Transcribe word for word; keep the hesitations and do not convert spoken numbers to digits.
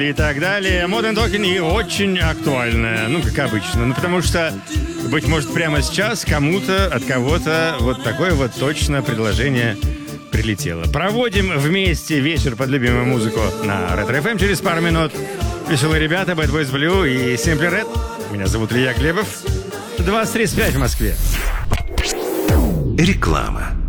и так далее. Modern Talking и очень актуальная, ну, как обычно. Ну, потому что, быть может, прямо сейчас кому-то, от кого-то вот такое вот точно предложение прилетело. Проводим вместе вечер под любимую музыку на Ретро эф эм через пару минут. Веселые ребята, Bad Boys Blue и Simply Red. Меня зовут Илья Глебов. двадцать тридцать пять в Москве. Реклама.